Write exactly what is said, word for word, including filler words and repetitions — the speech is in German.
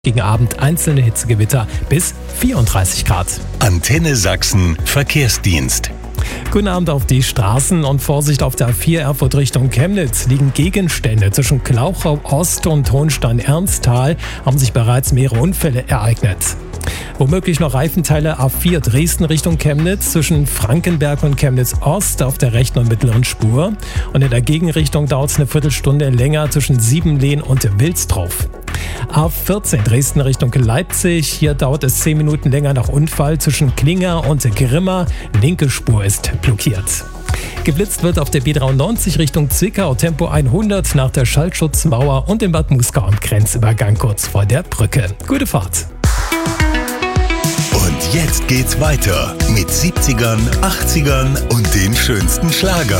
Gegen Abend einzelne Hitzegewitter bis vierunddreißig Grad. Antenne Sachsen Verkehrsdienst. Guten Abend auf die Straßen und Vorsicht auf der A vier Erfurt Richtung Chemnitz. Liegen Gegenstände zwischen Glauchau Ost und Hohenstein-Ernsthal, haben sich bereits mehrere Unfälle ereignet. Womöglich noch Reifenteile A vier Dresden Richtung Chemnitz zwischen Frankenberg und Chemnitz Ost auf der rechten und mittleren Spur. Und in der Gegenrichtung dauert es eine Viertelstunde länger zwischen Siebenlehn und Wilsdorf. A vierzehn Dresden Richtung Leipzig. Hier dauert es zehn Minuten länger nach Unfall zwischen Klinger und Grimma. Linke Spur ist blockiert. Geblitzt wird auf der B dreiundneunzig Richtung Zwickau, Tempo hundert nach der Schallschutzmauer und im Bad Muskau am Grenzübergang kurz vor der Brücke. Gute Fahrt. Und jetzt geht's weiter mit siebzigern, achtzigern und den schönsten Schlagern.